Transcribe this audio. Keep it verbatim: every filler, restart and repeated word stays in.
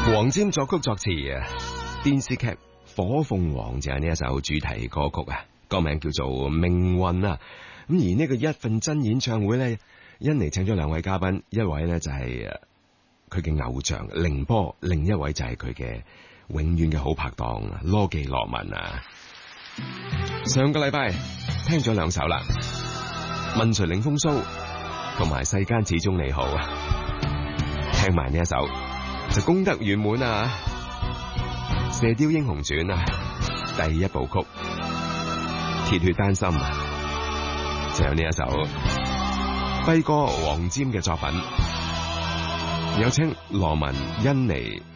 黃霑作曲作詞啊，電視劇《火鳳凰》就係呢一首主題歌曲啊，歌名叫做《命運》啊。咁而呢個一份真演唱會咧，甄妮請咗兩位嘉賓，一位咧就係佢嘅偶像凌波，另一位就係佢嘅永遠嘅好拍檔羅技羅文啊。上個禮拜聽咗兩首啦，《問誰領風騷》同埋《世間始終你好》啊，聽埋呢一首就功德圓滿啊！《射雕英雄傳》啊，第一部曲《鐵血丹心》啊，就有呢一首輝哥黃霑嘅作品，有請羅文、甄妮、